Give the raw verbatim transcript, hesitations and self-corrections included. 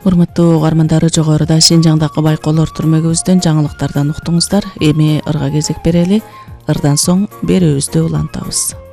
Урматтуу угармандары, жогоруда Шинжаңдагы байкоолор түрмөгүбүздөн жаңылыктардан уктуңуздар. Эми ырга кезек берели. Ырдан соң берүүбүздү улантабыз.